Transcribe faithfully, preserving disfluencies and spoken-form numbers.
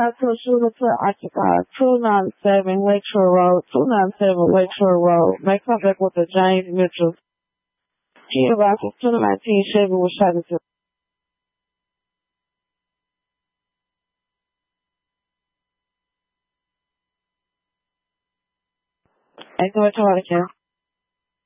Atsushunata Achika, two nine seven Lakeshore Road, two nine seven Lakeshore Road. Make contact with the James Mitchell. Kia Vasquez, twenty nineteen Chevy with Shotgun. Thank you much for watching.